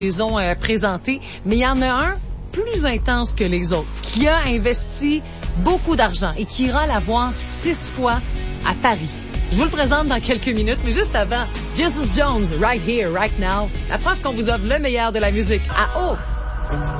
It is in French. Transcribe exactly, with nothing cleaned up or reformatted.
les ont euh, présentés, mais il y en a un plus intense que les autres, qui a investi beaucoup d'argent et qui ira la voir six fois à Paris. Je vous le présente dans quelques minutes, mais juste avant, Jesus Jones, Right Here, Right Now, la preuve qu'on vous offre le meilleur de la musique à haut.